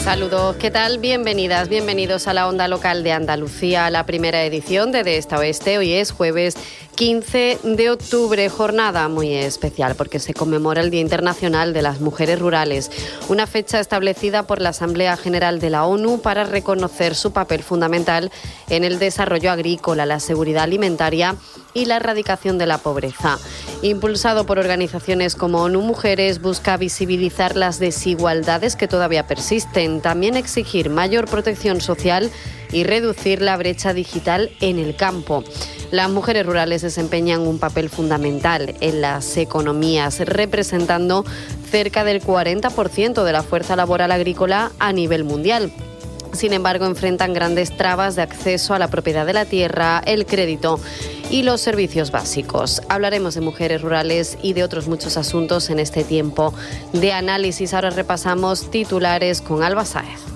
Saludos, ¿qué tal? Bienvenidas, bienvenidos a la Onda Local de Andalucía, la primera edición de Esta Oeste. Hoy es jueves 15 de octubre, jornada muy especial porque se conmemora el Día Internacional de las Mujeres Rurales, una fecha establecida por la Asamblea General de la ONU para reconocer su papel fundamental en el desarrollo agrícola, la seguridad alimentaria y la erradicación de la pobreza. Impulsado por organizaciones como ONU Mujeres, busca visibilizar las desigualdades que todavía persisten, también exigir mayor protección social y reducir la brecha digital en el campo. Las mujeres rurales desempeñan un papel fundamental en las economías, representando cerca del 40% de la fuerza laboral agrícola a nivel mundial. Sin embargo, enfrentan grandes trabas de acceso a la propiedad de la tierra, el crédito y los servicios básicos. Hablaremos de mujeres rurales y de otros muchos asuntos en este tiempo de análisis. Ahora repasamos titulares con Alba Sáez.